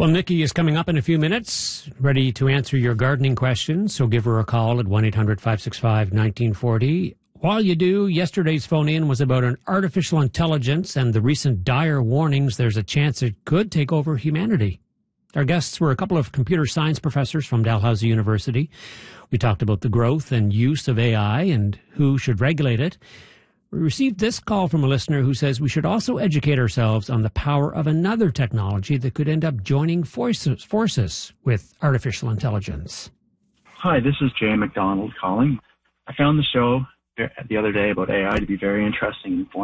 Well, Nikki is coming up in a few minutes, ready to answer your gardening questions, so give her a call at 1-800-565-1940. While you do, yesterday's phone-in was about an artificial intelligence and the recent dire warnings there's a chance it could take over humanity. Our guests were a couple of computer science professors from Dalhousie University. We talked about the growth and use of AI and who should regulate it. We received this call from a listener who says we should also educate ourselves on the power of another technology that could end up joining forces with artificial intelligence. Hi, this is Jay McDonald calling. I found the show the other day about AI to be very interesting and informative.